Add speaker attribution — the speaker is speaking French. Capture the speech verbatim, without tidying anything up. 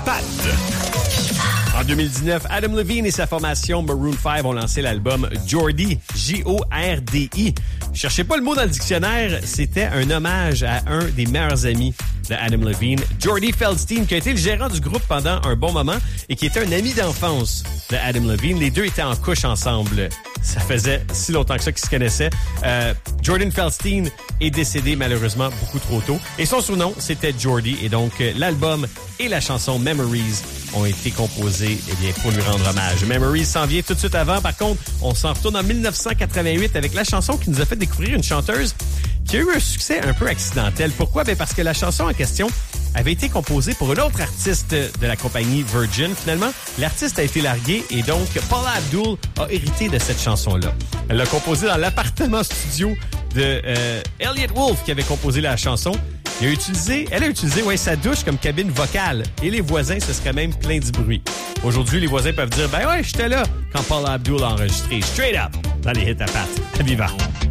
Speaker 1: Pat. En deux mille dix-neuf, Adam Levine et sa formation Maroon five ont lancé l'album Jordy, J O R D I. Cherchez pas le mot dans le dictionnaire, c'était un hommage à un des meilleurs amis de Adam Levine, Jordy Feldstein, qui a été le gérant du groupe pendant un bon moment et qui était un ami d'enfance de Adam Levine. Les deux étaient en couche ensemble. Ça faisait si longtemps que ça qu'ils se connaissaient. Euh, Jordan Feldstein est décédé malheureusement beaucoup trop tôt. Et son surnom, c'était Jordy. Et donc, euh, l'album et la chanson Memories ont été composés eh bien, pour lui rendre hommage. Memories s'en vient tout de suite avant. Par contre, on s'en retourne en dix-neuf cent quatre-vingt-huit avec la chanson qui nous a fait découvrir une chanteuse qui a eu un succès un peu accidentel. Pourquoi? Ben parce que la chanson en question avait été composée pour une autre artiste de la compagnie Virgin. Finalement, l'artiste a été largué et donc Paula Abdul a hérité de cette chanson-là. Elle l'a composée dans l'appartement studio de euh, Elliot Wolf qui avait composé la chanson. Il a utilisé, elle a utilisé ouais, sa douche comme cabine vocale et les voisins se seraient même plaints du bruit. Aujourd'hui, les voisins peuvent dire « Ben ouais, j'étais là » quand Paula Abdul a enregistré Straight Up dans les hits à Pat. À Viva!